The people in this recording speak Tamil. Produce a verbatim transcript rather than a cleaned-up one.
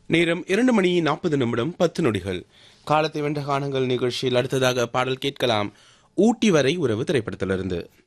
நேரம் இரண்டு மணி நாற்பது நிமிடம் பத்து நொடிகள். காலத்தை வென்ற கானங்கள் நிகழ்ச்சியில் அடுத்ததாக பாடல் கேட்கலாம். ஊட்டி வரை உறவு திரைப்படத்திலிருந்து.